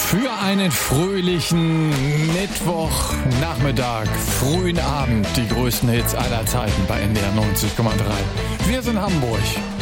Für einen fröhlichen Mittwochnachmittag, frühen Abend, die größten Hits aller Zeiten bei NDR 90,3. Wir sind Hamburg.